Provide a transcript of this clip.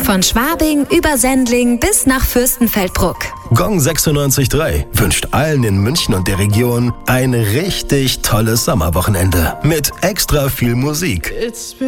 Von Schwabing über Sendling bis nach Fürstenfeldbruck. Gong 96.3 wünscht allen in München und der Region ein richtig tolles Sommerwochenende mit extra viel Musik.